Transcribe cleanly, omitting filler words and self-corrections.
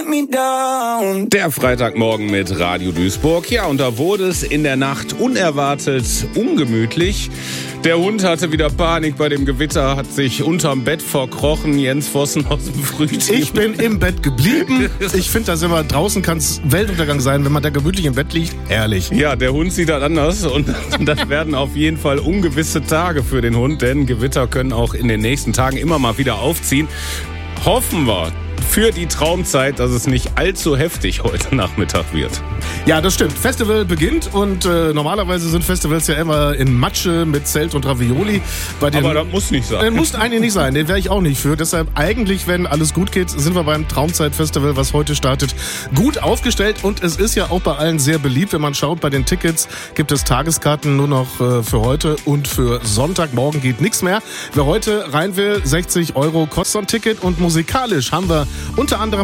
Der Freitagmorgen mit Radio Duisburg. Ja, und da wurde es in der Nacht unerwartet ungemütlich. Der Hund hatte wieder Panik bei dem Gewitter, hat sich unterm Bett verkrochen. Jens Vossen aus dem Frühteam. Ich bin im Bett geblieben. Ich finde das immer, draußen kann es Weltuntergang sein, wenn man da gemütlich im Bett liegt. Herrlich. Ja, der Hund sieht das anders und das werden auf jeden Fall ungewisse Tage für den Hund, denn Gewitter können auch in den nächsten Tagen immer mal wieder aufziehen. Hoffen wir für die Traumzeit, dass es nicht allzu heftig heute Nachmittag wird. Ja, das stimmt. Festival beginnt und normalerweise sind Festivals ja immer in Matsche mit Zelt und Ravioli. Aber das muss nicht sein. Muss eigentlich nicht sein, den wäre ich auch nicht für. Deshalb eigentlich, wenn alles gut geht, sind wir beim Traumzeit-Festival, was heute startet, gut aufgestellt. Und es ist ja auch bei allen sehr beliebt. Wenn man schaut, bei den Tickets gibt es Tageskarten nur noch für heute und für Sonntag. Morgen geht nichts mehr. Wer heute rein will, 60 € kostet so ein Ticket. Und musikalisch haben wir unter anderem